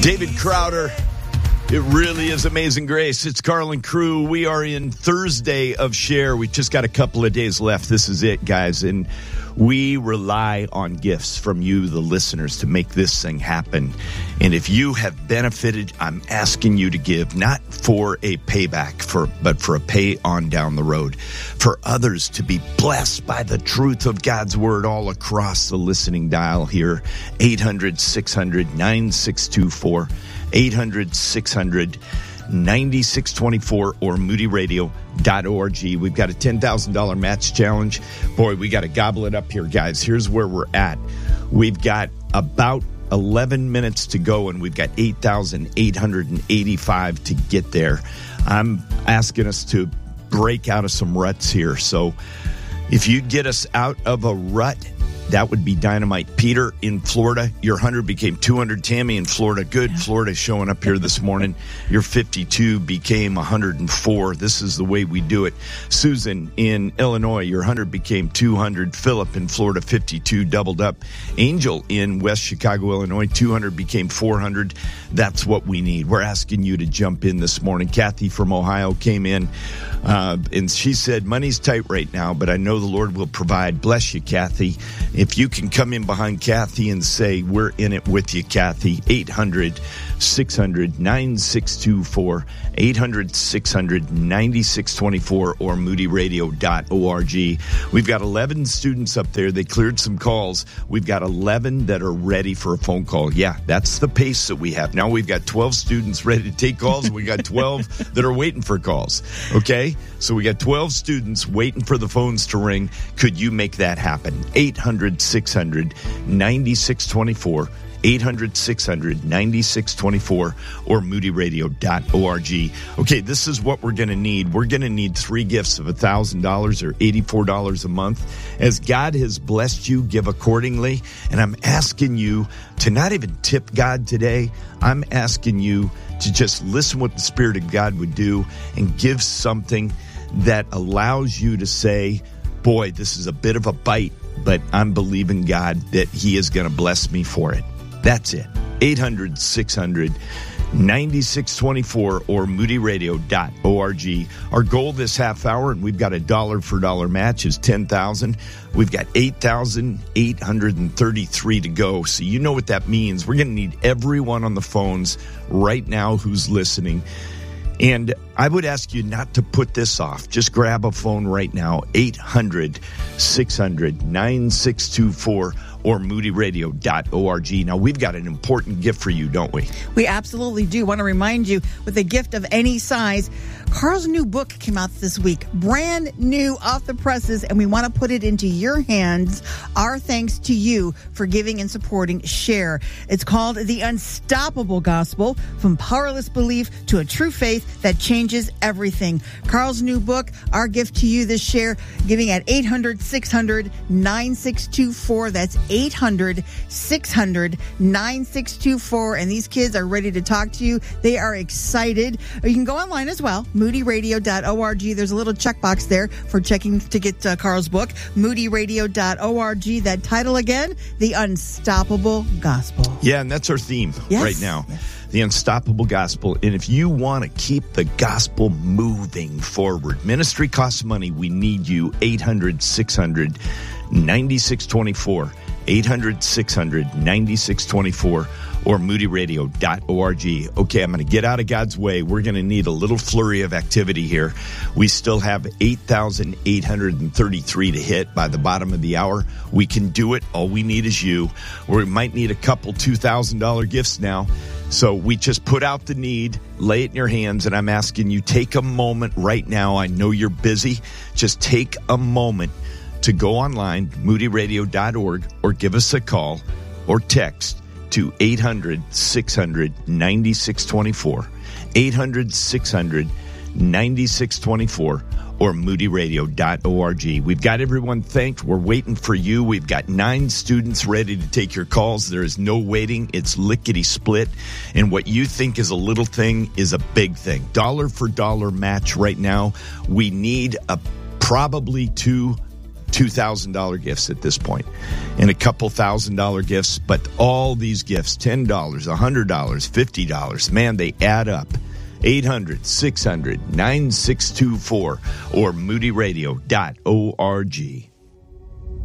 David Crowder. It really is Amazing Grace. It's Carl and crew. We are in Thursday of Share. We just got a couple of days left. This is it, guys. And we rely on gifts from you, the listeners, to make this thing happen. And if you have benefited, I'm asking you to give, not for a payback, but for a pay on down the road. For others to be blessed by the truth of God's word all across the listening dial here. 800-600-9624. 800-600-9624 or moodyradio.org. We've got a $10,000 match challenge. Boy, we got to gobble it up here, guys. Here's where we're at. We've got about 11 minutes to go, and we've got 8,885 to get there. I'm asking us to break out of some ruts here. So if you get us out of a rut, that would be dynamite. Peter in Florida, your 100 became 200. Tammy in Florida, good. Yeah. Florida showing up here this morning. Your 52 became 104. This is the way we do it. Susan in Illinois, your 100 became 200. Philip in Florida, 52, doubled up. Angel in West Chicago, Illinois, 200 became 400. That's what we need. We're asking you to jump in this morning. Kathy from Ohio came in, and she said, money's tight right now, but I know the Lord will provide. Bless you, Kathy. If you can come in behind Kathy and say, we're in it with you, Kathy, 800-600-9624, 800-600-9624, or moodyradio.org. We've got 11 students up there. They cleared some calls. We've got 11 that are ready for a phone call. Yeah, that's the pace that we have. Now we've got 12 students ready to take calls, and we got 12 that are waiting for calls. Okay? So we got 12 students waiting for the phones to ring. Could you make that happen? 800-600-9624, 800-600-9624, or moodyradio.org. Okay, this is what we're going to need. We're going to need 3 gifts of $1,000 or $84 a month. As God has blessed you, give accordingly. And I'm asking you to not even tip God today. I'm asking you to just listen what the Spirit of God would do and give something that allows you to say, boy, this is a bit of a bite, but I'm believing God that He is going to bless me for it. That's it. 800-600-9624 or moodyradio.org. Our goal this half hour, and we've got a dollar for dollar match, is $10,000. We've got 8,833 to go. So you know what that means. We're going to need everyone on the phones right now who's listening. And I would ask you not to put this off. Just grab a phone right now, 800-600-9624 or moodyradio.org. Now, we've got an important gift for you, don't we? We absolutely do. Want to remind you, with a gift of any size, Carl's new book came out this week, brand new off the presses, and we want to put it into your hands. Our thanks to you for giving and supporting Share. It's called The Unstoppable Gospel, From Powerless Belief to a True Faith That Changes Everything. Carl's new book, our gift to you this Share, giving at 800-600-9624. That's 800-600-9624. And these kids are ready to talk to you. They are excited. You can go online as well, moodyradio.org. There's a little checkbox there for checking to get Carl's book, moodyradio.org. That title again, The Unstoppable Gospel. Yeah, and that's our theme right now. Yes. The Unstoppable Gospel. And if you want to keep the gospel moving forward, ministry costs money. We need you. 800-600-9624. 800-600-9624 or moodyradio.org. Okay, I'm going to get out of God's way. We're going to need a little flurry of activity here. We still have 8,833 to hit by the bottom of the hour. We can do it. All we need is you. Or we might need a couple $2,000 gifts now. So we just put out the need, lay it in your hands, and I'm asking you, take a moment right now. I know you're busy. Just take a moment to go online, moodyradio.org, or give us a call or text to 800-600-9624, 800-600-9624, or moodyradio.org. We've got everyone thanked. We're waiting for you. We've got 9 students ready to take your calls. There is no waiting. It's lickety-split. And what you think is a little thing is a big thing. Dollar for dollar match right now. We need probably 2 $2,000 gifts at this point, and a couple $1,000 gifts, but all these gifts, $10, $100, $50, man, they add up. 800-600-9624 or moodyradio.org.